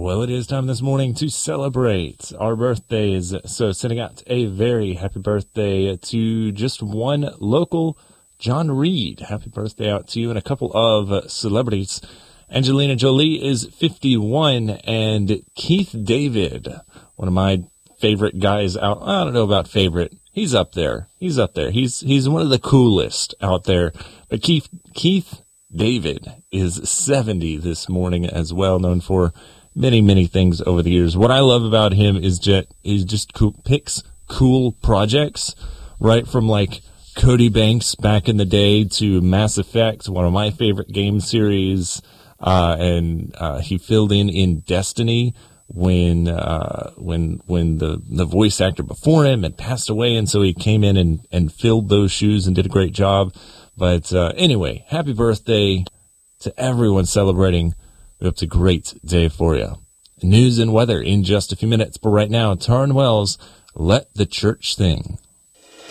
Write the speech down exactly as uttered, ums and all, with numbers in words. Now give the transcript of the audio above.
Well, it is time this morning to celebrate our birthdays. So sending out a very happy birthday to just one local, John Reed. Happy birthday out to you, and a couple of celebrities. Angelina Jolie is fifty-one, and Keith David, one of my favorite guys out. I don't know about favorite. He's up there. He's up there. He's he's one of the coolest out there. But Keith Keith David is seventy this morning as well, known for many, many things over the years. What I love about him is just, he just cool, picks cool projects, right from like Cody Banks back in the day to Mass Effect, one of my favorite game series, uh, and uh, he filled in in Destiny when uh, when when the, the voice actor before him had passed away, and so he came in and, and filled those shoes and did a great job. But uh, anyway, happy birthday to everyone celebrating. We hope it's a great day for you. News and weather in just a few minutes, but right now, Taryn Wells, Let the Church Sing.